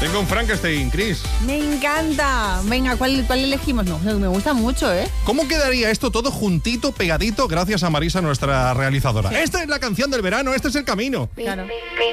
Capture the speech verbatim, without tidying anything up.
Tengo un Frankenstein, Chris. Me encanta. Venga, ¿cuál, cuál elegimos? No, me gusta mucho, ¿eh? ¿Cómo quedaría esto todo juntito, pegadito, gracias a Marisa, nuestra realizadora? Sí. Esta es la canción del verano, este es el camino. Claro.